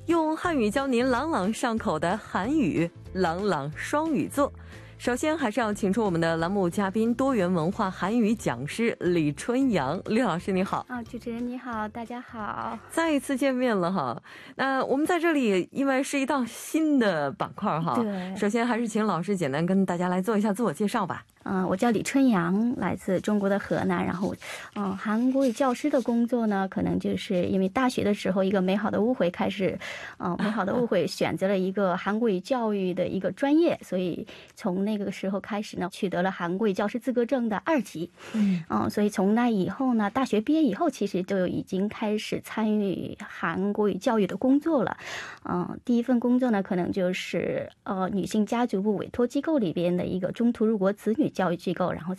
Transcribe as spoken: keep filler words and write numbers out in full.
用汉语教您朗朗上口的韩语，朗朗双语座。首先还是要请出我们的栏目嘉宾，多元文化韩语讲师李春阳。李老师你好。 啊，主持人你好，大家好， 再一次见面了哈。那我们在这里因为是一道新的板块哈， 对， 首先还是请老师简单跟大家来做一下自我介绍吧。 嗯、我叫李春阳，来自中国的河南。然后，嗯、韩国语教师的工作呢，可能就是因为大学的时候一个美好的误会开始，嗯、美好的误会选择了一个韩国语教育的一个专业，所以从那个时候开始呢，取得了韩国语教师资格证的二级。嗯、呃，所以从那以后呢，大学毕业以后，其实就已经开始参与韩国语教育的工作了。嗯、呃，第一份工作呢，可能就是呃女性家族部委托机构里边的一个中途入国子女教育机构，然后